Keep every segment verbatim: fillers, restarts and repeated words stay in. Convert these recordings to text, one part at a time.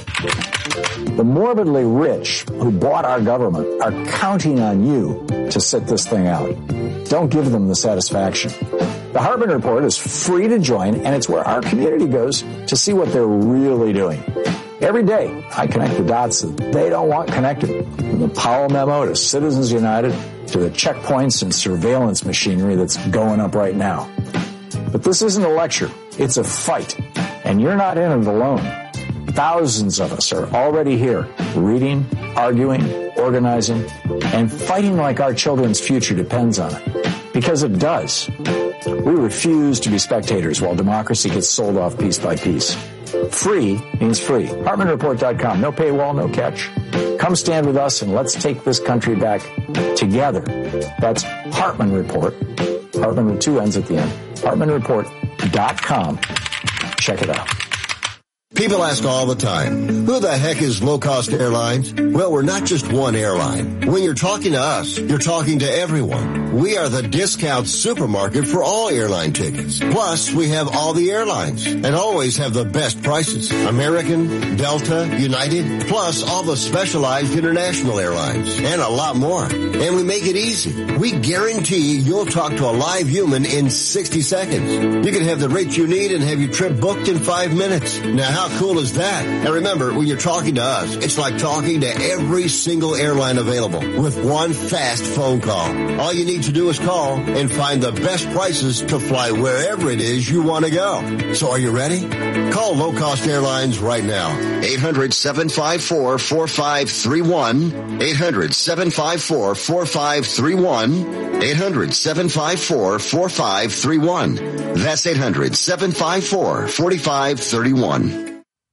The morbidly rich who bought our government are counting on you to sit this thing out. Don't give them the satisfaction. The Hartman Report is free to join, and it's where our community goes to see what they're really doing. Every day, I connect the dots that they don't want connected. From the Powell memo to Citizens United to the checkpoints and surveillance machinery that's going up right now. But this isn't a lecture. It's a fight. And you're not in it alone. Thousands of us are already here, reading, arguing, organizing, and fighting like our children's future depends on it. Because it does. We refuse to be spectators while democracy gets sold off piece by piece. Free means free. Hartman Report dot com. No paywall, no catch. Come stand with us and let's take this country back together. That's Hartman Report. Hartman with two N's at the end. Hartman Report dot com. Check it out. People ask all the time, who the heck is Low Cost Airlines? Well, we're not just one airline. When you're talking to us, you're talking to everyone. We are the discount supermarket for all airline tickets. Plus, we have all the airlines and always have the best prices. American, Delta, United, plus all the specialized international airlines and a lot more. And we make it easy. We guarantee you'll talk to a live human in sixty seconds. You can have the rate you need and have your trip booked in five minutes. Now, how cool is that? And remember, when you're talking to us, it's like talking to every single airline available with one fast phone call. All you need to do is call and find the best prices to fly wherever it is you want to go. So are you ready? Call Low Cost Airlines right now. eight hundred, seven five four, four five three one. eight hundred, seven five four, four five three one. eight hundred, seven five four, four five three one. That's eight hundred, seven five four, four five three one.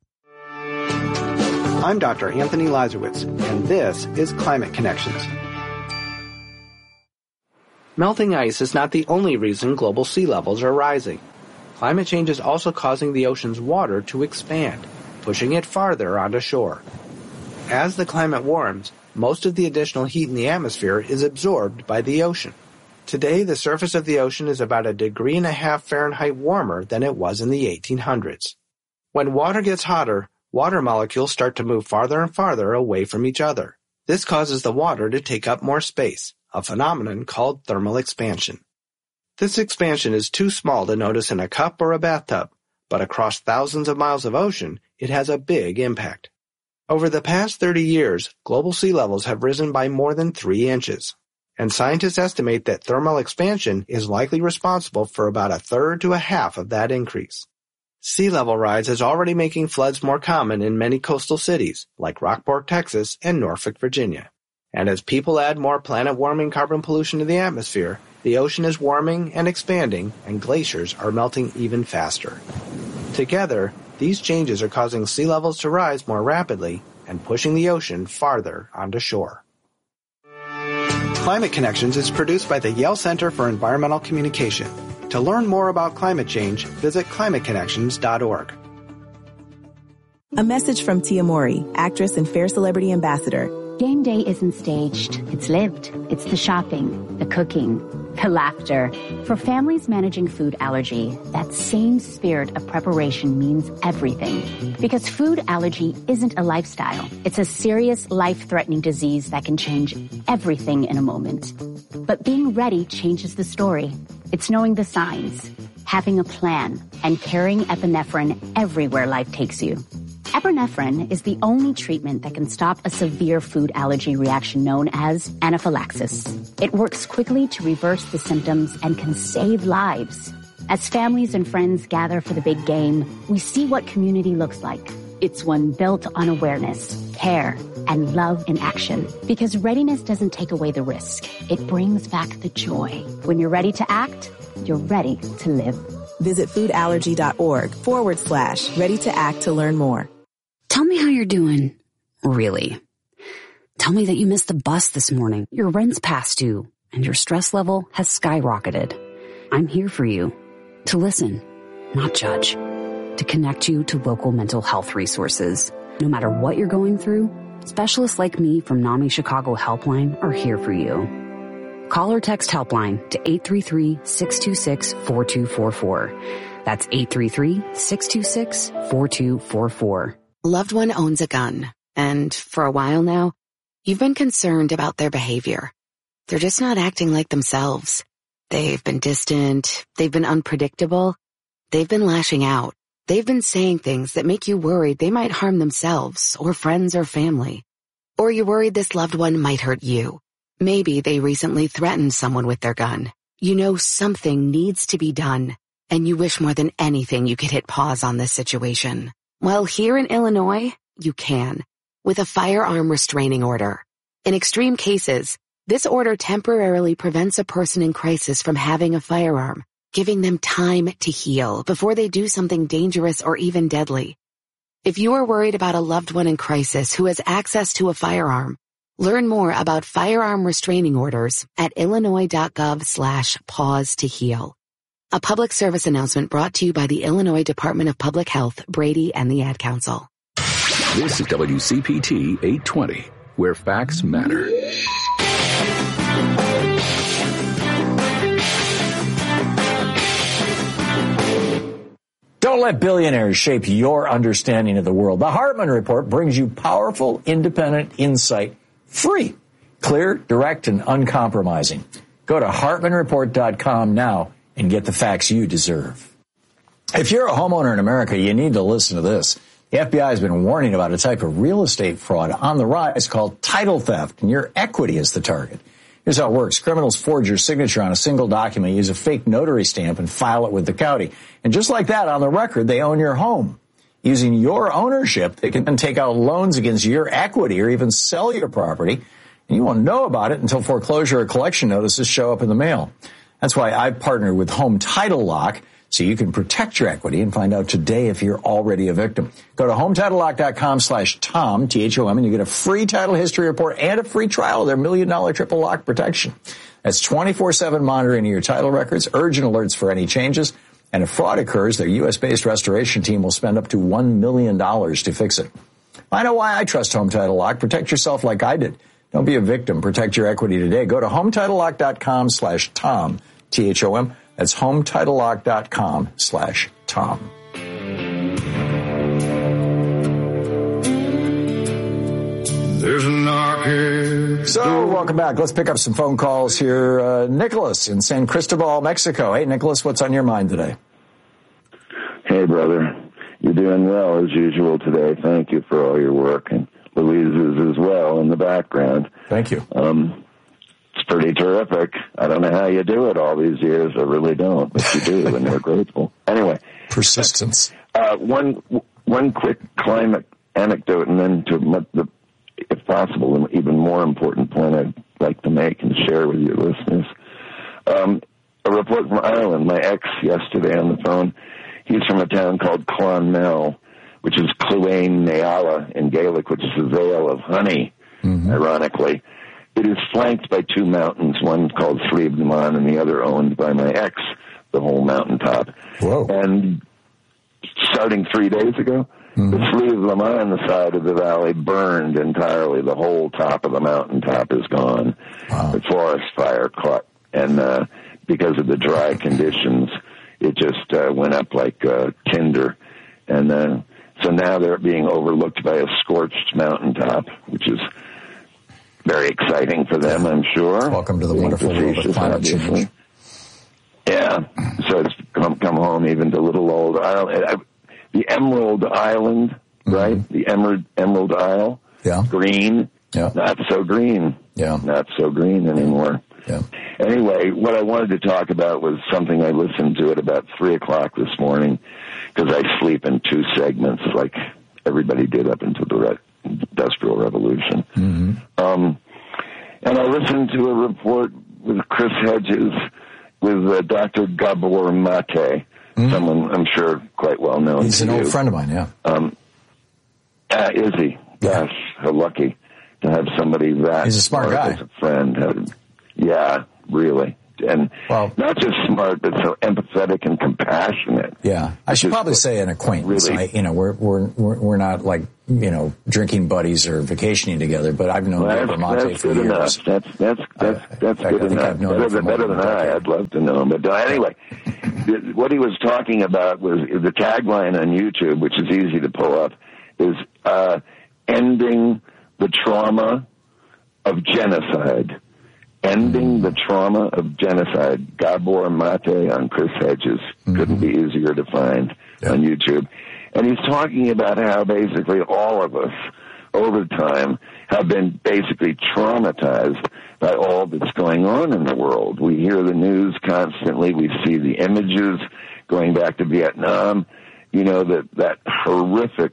I'm Doctor Anthony Lazarowitz, and this is Climate Connections. Melting ice is not the only reason global sea levels are rising. Climate change is also causing the ocean's water to expand, pushing it farther onto shore. As the climate warms, most of the additional heat in the atmosphere is absorbed by the ocean. Today, the surface of the ocean is about a degree and a half Fahrenheit warmer than it was in the eighteen hundreds. When water gets hotter, water molecules start to move farther and farther away from each other. This causes the water to take up more space, a phenomenon called thermal expansion. This expansion is too small to notice in a cup or a bathtub, but across thousands of miles of ocean, it has a big impact. Over the past thirty years, global sea levels have risen by more than three inches, and scientists estimate that thermal expansion is likely responsible for about a third to a half of that increase. Sea level rise is already making floods more common in many coastal cities, like Rockport, Texas, and Norfolk, Virginia. And as people add more planet-warming carbon pollution to the atmosphere, the ocean is warming and expanding, and glaciers are melting even faster. Together, these changes are causing sea levels to rise more rapidly and pushing the ocean farther onto shore. Climate Connections is produced by the Yale Center for Environmental Communication. To learn more about climate change, visit climate connections dot org. A message from Tia Mori, actress and Fair Celebrity Ambassador. Game day isn't staged. It's lived. It's the shopping, the cooking, the laughter. For families managing food allergy, that same spirit of preparation means everything. Because food allergy isn't a lifestyle. It's a serious, life-threatening disease that can change everything in a moment. But being ready changes the story. It's knowing the signs, having a plan, and carrying epinephrine everywhere life takes you. Epinephrine is the only treatment that can stop a severe food allergy reaction known as anaphylaxis. It works quickly to reverse the symptoms and can save lives. As families and friends gather for the big game, we see what community looks like. It's one built on awareness, care, and love in action. Because readiness doesn't take away the risk. It brings back the joy. When you're ready to act, you're ready to live. Visit foodallergy.org forward slash ready to act to learn more. Tell me how you're doing. Really. Tell me that you missed the bus this morning, your rent's past due, and your stress level has skyrocketed. I'm here for you. To listen, not judge. To connect you to local mental health resources. No matter what you're going through, specialists like me from NAMI Chicago Helpline are here for you. Call or text Helpline to eight three three, six two six, four two four four. That's eight three three, six two six, four two four four. A loved one owns a gun, and for a while now, you've been concerned about their behavior. They're just not acting like themselves. They've been distant, they've been unpredictable, they've been lashing out. They've been saying things that make you worried they might harm themselves or friends or family. Or you're worried this loved one might hurt you. Maybe they recently threatened someone with their gun. You know something needs to be done, and you wish more than anything you could hit pause on this situation. Well, here in Illinois, you can, with a firearm restraining order. In extreme cases, this order temporarily prevents a person in crisis from having a firearm, giving them time to heal before they do something dangerous or even deadly. If you are worried about a loved one in crisis who has access to a firearm, learn more about firearm restraining orders at illinois.gov slash pause to heal. A public service announcement brought to you by the Illinois Department of Public Health, Brady, and the Ad Council. This is W C P T eight twenty, where facts matter. Don't let billionaires shape your understanding of the world. The Hartman Report brings you powerful, independent insight, free, clear, direct, and uncompromising. Go to hartman report dot com now and get the facts you deserve. If you're a homeowner in America, you need to listen to this. The F B I has been warning about a type of real estate fraud on the rise called title theft, and your equity is the target. Here's how it works. Criminals forge your signature on a single document, use a fake notary stamp, and file it with the county. And just like that, on the record, they own your home. Using your ownership, they can then take out loans against your equity or even sell your property. And you won't know about it until foreclosure or collection notices show up in the mail. That's why I partnered with Home Title Lock, so you can protect your equity and find out today if you're already a victim. Go to home title lock dot com slash Tom, T H O M, and you get a free title history report and a free trial of their million dollar triple lock protection. That's twenty-four seven monitoring of your title records, urgent alerts for any changes, and if fraud occurs, their U S based restoration team will spend up to one million dollars to fix it. I know why I trust Home Title Lock. Protect yourself like I did. Don't be a victim. Protect your equity today. Go to home title lock dot com slash Tom, T H O M. That's home title lock dot com slash Tom. There's an arcade. So, welcome back. Let's pick up some phone calls here. Uh, Nicholas in San Cristobal, Mexico. Hey, Nicholas, what's on your mind today? Hey, brother. You're doing well, as usual, today. Thank you for all your work. And Louise's as well in the background. Thank you. Um, it's pretty terrific. I don't know how you do it all these years. I really don't, but you do, and we're grateful. Anyway. Persistence. Uh, one one quick climate anecdote, and then to what the, if possible, an even more important point I'd like to make and share with your listeners. Um, a report from Ireland, my ex yesterday on the phone, he's from a town called Clonmel, which is Cluain Neala in Gaelic, which is a vale of honey, mm-hmm. ironically. It is flanked by two mountains, one called Slieve Naman and the other owned by my ex, the whole mountaintop. Whoa. And starting three days ago, mm-hmm. the Slieve Naman, the side of the valley, burned entirely. The whole top of the mountaintop is gone. Wow. The forest fire caught, and uh, because of the dry conditions, it just uh, went up like uh, tinder. And uh, so now they're being overlooked by a scorched mountaintop, which is very exciting for them, I'm sure. Welcome to the wonderful world of climate change. Yeah, so it's come, come home even to little old Ireland. The Emerald Island, mm-hmm. right? The Emerald, Emerald Isle. Yeah. Green. Yeah. Not so green. Yeah. Not so green anymore. Yeah. Anyway, what I wanted to talk about was something I listened to at about three o'clock this morning, because I sleep in two segments like everybody did up until the Re- Industrial Revolution. Mm-hmm. Um, and I listened to a report with Chris Hedges with uh, Doctor Gabor Mate, mm-hmm. someone I'm sure quite well known. He's an you. old friend of mine, yeah. Um, uh, is he? Gosh, how lucky to have somebody that He's a smart guy. as a friend. Yeah, really. And well, not just smart, but so empathetic and compassionate. Yeah, I should probably say an acquaintance. Really? I, you know, we're we're we're not like you know drinking buddies or vacationing together. But I've known well, Gabor Mate for good years. Enough. That's that's that's uh, that's fact, good enough. Better, than, better than I. I'd love to know him. But uh, anyway, what he was talking about was the tagline on YouTube, which is easy to pull up. is uh, ending the trauma of genocide. Ending the trauma of genocide. Gabor Mate on Chris Hedges. Mm-hmm. Couldn't be easier to find yeah. on YouTube. And he's talking about how basically all of us over time have been basically traumatized by all that's going on in the world. We hear the news constantly. We see the images going back to Vietnam. You know, that, that horrific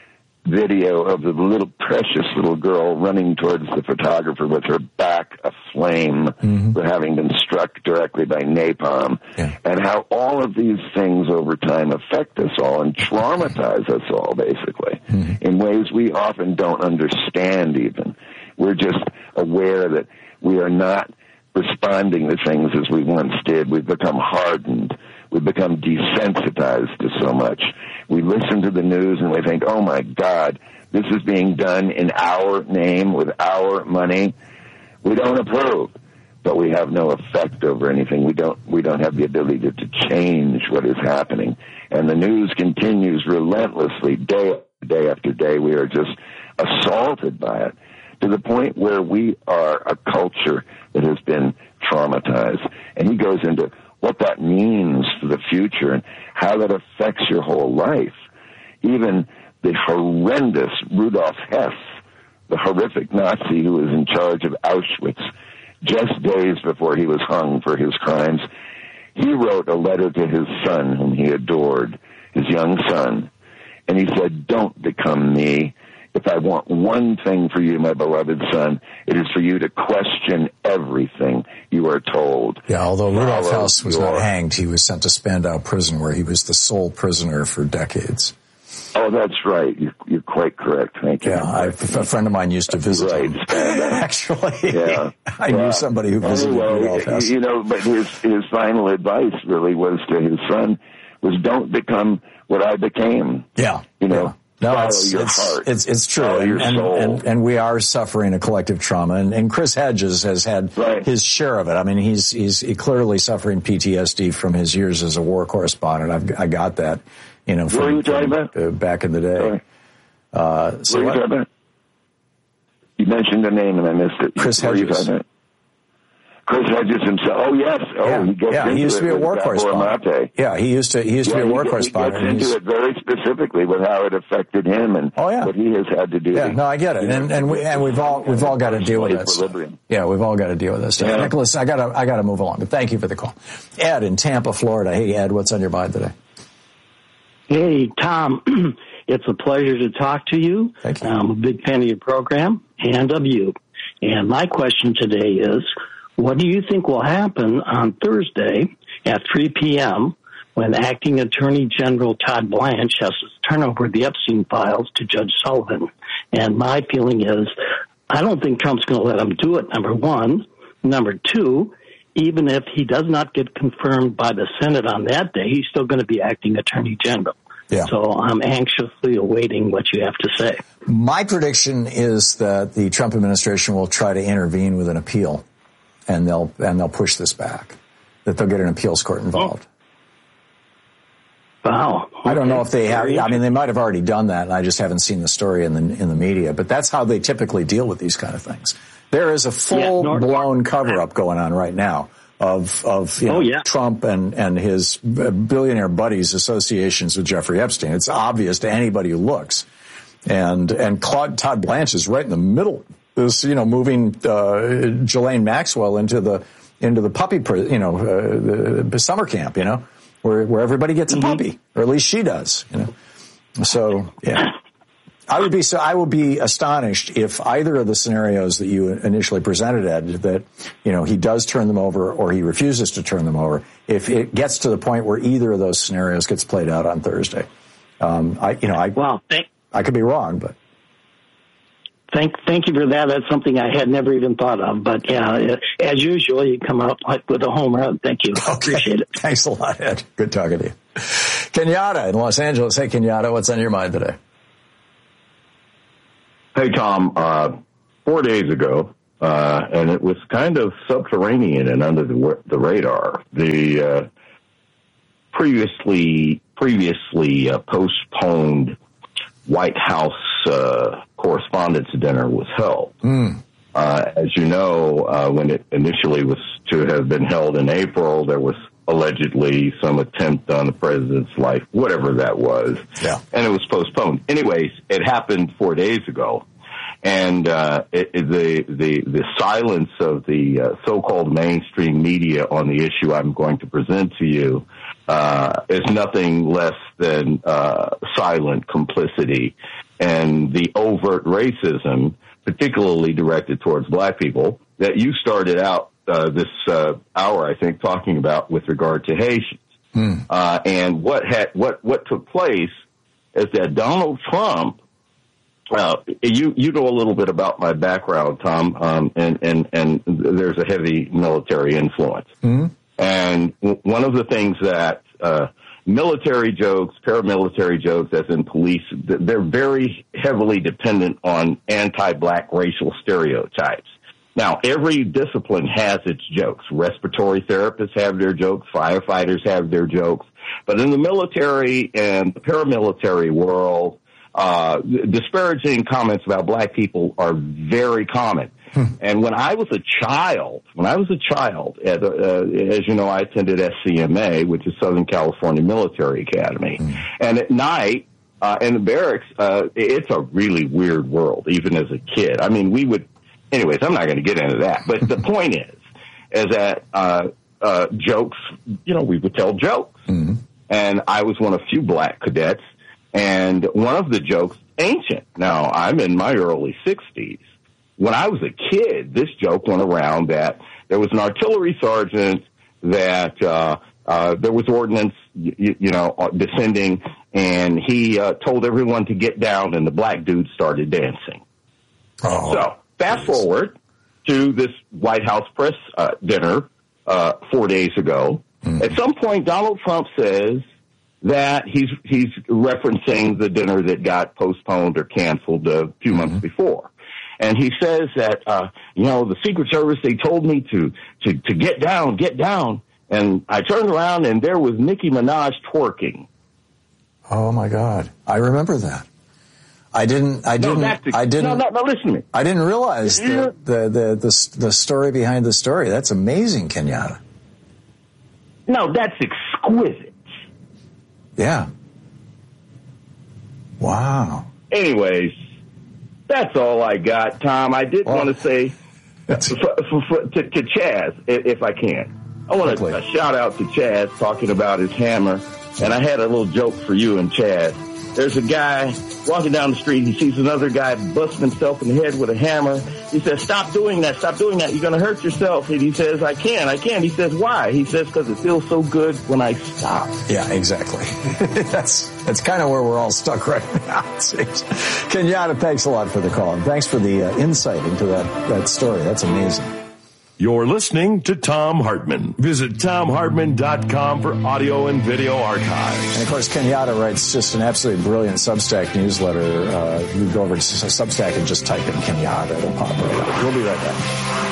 video of the little precious little girl running towards the photographer with her back aflame mm-hmm. for having been struck directly by napalm, yeah. and how all of these things over time affect us all and traumatize us all, basically, mm-hmm. in ways we often don't understand even. We're just aware that we are not responding to things as we once did. We've become hardened. We've become desensitized to so much. We listen to the news and we think, oh, my God, this is being done in our name with our money. We don't approve, but we have no effect over anything. We don't we don't have the ability to, to change what is happening. And the news continues relentlessly day after day after day. We are just assaulted by it to the point where we are a culture that has been traumatized. And he goes into what that means for the future and how that affects your whole life. Even the horrendous Rudolf Hess, the horrific Nazi who was in charge of Auschwitz, just days before he was hung for his crimes, he wrote a letter to his son whom he adored, his young son, and he said, don't become me. If I want one thing for you, my beloved son, it is for you to question everything you are told. Yeah, although Rudolf Hess was your... not hanged, he was sent to Spandau prison where he was the sole prisoner for decades. Oh, that's right. You're, you're quite correct. Thank you. Yeah, I, a friend of mine used to visit right. him. Actually, yeah. I yeah. knew somebody who visited anyway, Rudolf Hess. You know, but his, his final advice really was to his son was don't become what I became. Yeah. You know. Yeah. No, Follow it's, your it's, heart. it's, it's true. Follow and, your and, soul. and, and we are suffering a collective trauma. And, and Chris Hedges has had right. his share of it. I mean, he's, he's clearly suffering P T S D from his years as a war correspondent. I've, I got that, you know, from, what are you talking from, about? Uh, back in the day. Sorry. Uh, so what are you what? talking about? You mentioned the name and I missed it. Chris what Hedges. Chris Hedges himself. Oh, yes. Oh, yeah, he gets yeah, into he used it to be a war correspondent. Mate. Yeah, he used to. He used yeah, to be a war he, correspondent. He gets into it very specifically with how it affected him and oh, yeah. what he has had to do. Yeah, to, no, I get it, and and we and we've all we've all got to deal with that. Yeah, we've all got to deal with this. Yeah. Nicholas, I gotta I gotta move along, but thank you for the call. Ed in Tampa, Florida. Hey, Ed, what's on your mind today? Hey, Tom. It's a pleasure to talk to you. Thank you. I'm a big fan of your program and of you. And my question today is, what do you think will happen on Thursday at three p.m. when Acting Attorney General Todd Blanche has to turn over the Epstein files to Judge Sullivan? And my feeling is, I don't think Trump's going to let him do it, number one. Number two, even if he does not get confirmed by the Senate on that day, he's still going to be Acting Attorney General. Yeah. So I'm anxiously awaiting what you have to say. My prediction is that the Trump administration will try to intervene with an appeal, and they'll and they'll push this back. That they'll get an appeals court involved. Oh. Wow. Okay. I don't know if they have. I mean, they might have already done that, and I just haven't seen the story in the in the media. But that's how they typically deal with these kind of things. There is a full blown cover up going on right now of of you know, oh, yeah. Trump and and his billionaire buddies' associations with Jeffrey Epstein. It's obvious to anybody who looks. And and Claude Todd Blanche is right in the middle. This, you know, moving uh, Ghislaine Maxwell into the into the puppy, you know, uh, the summer camp, you know, where where everybody gets a mm-hmm. puppy, or at least she does, you know. So yeah, I would be so I would be astonished if either of the scenarios that you initially presented, Ed, that you know he does turn them over or he refuses to turn them over. If it gets to the point where either of those scenarios gets played out on Thursday, um, I you know I well, thank- I could be wrong, but. Thank, thank you for that. That's something I had never even thought of. But yeah, as usual, you come out like with a home run. Thank you. Okay. Appreciate it. Thanks a lot, Ed. Good talking to you. Kenyatta in Los Angeles. Hey, Kenyatta, what's on your mind today? Hey, Tom. Uh, four days ago, uh, and it was kind of subterranean and under the, the radar. The uh, previously previously uh, postponed White House uh, Correspondents' Dinner was held. Mm. Uh, as you know, uh, when it initially was to have been held in April, there was allegedly some attempt on the president's life, whatever that was. Yeah. And it was postponed. Anyways, it happened four days ago. And uh, it, it, the, the, the silence of the uh, so-called mainstream media on the issue I'm going to present to you uh, is nothing less than uh, silent complicity and the overt racism, particularly directed towards black people, that you started out uh, this uh, hour, I think, talking about with regard to Haitians. Hmm. Uh, and what had what what took place is that Donald Trump, uh, you you know a little bit about my background, Tom, um, and and and there's a heavy military influence. Hmm. And w- one of the things that uh, military jokes, paramilitary jokes, as in police, they're very heavily dependent on anti-black racial stereotypes. Now, every discipline has its jokes. Respiratory therapists have their jokes. Firefighters have their jokes. But in the military and the paramilitary world, uh, disparaging comments about black people are very common. Hmm. And when I was a child, when I was a child, at, uh, as you know, I attended S C M A, which is Southern California Military Academy. Hmm. And at night, uh, in the barracks, uh, it's a really weird world, even as a kid. I mean, we would, anyways, I'm not going to get into that. But the point is, is that, uh, uh, jokes, you know, we would tell jokes. Hmm. And I was one of few black cadets. And one of the jokes, ancient. Now, I'm in my early sixties. When I was a kid, this joke went around that there was an artillery sergeant, that uh, uh, there was ordnance, you, you know, descending, and he uh, told everyone to get down, and the black dude started dancing. Oh, so fast geez. forward to this White House press uh, dinner uh, four days ago. Mm. At some point, Donald Trump says that he's he's referencing the dinner that got postponed or canceled a few mm-hmm. months before. And he says that, uh, you know, the Secret Service, they told me to, to, to get down, get down. And I turned around and there was Nicki Minaj twerking. Oh, my God. I remember that. I didn't, I didn't, no, that's ex- I didn't, no, no, no, listen to me. I didn't realize the, the, the, the, the story behind the story. That's amazing, Kenyatta. No, that's exquisite. Yeah. Wow. Anyways. That's all I got, Tom. I did well, want to say for, for, for, to, to Chaz, if I can. I want to shout out to Chaz talking about his hammer. And I had a little joke for you and Chaz. There's a guy walking down the street. He sees another guy busting himself in the head with a hammer. He says, stop doing that. Stop doing that. You're going to hurt yourself. And he says, I can't. I can't. He says, why? He says, because it feels so good when I stop. Yeah, exactly. that's that's kind of where we're all stuck right now, it seems. Kenyatta, thanks a lot for the call. And thanks for the uh, insight into that, that story. That's amazing. You're listening to Thom Hartmann. Visit Thom Hartmann dot com for audio and video archives. And, of course, Kenyatta writes just an absolutely brilliant Substack newsletter. Uh, you go over to Substack and just type in Kenyatta. It'll pop right up. We'll be right back.